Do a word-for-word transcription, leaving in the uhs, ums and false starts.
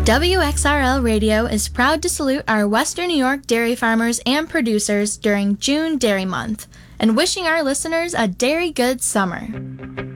W X R L Radio is proud to salute our Western New York dairy farmers and producers during June Dairy Month and wishing our listeners a dairy good summer.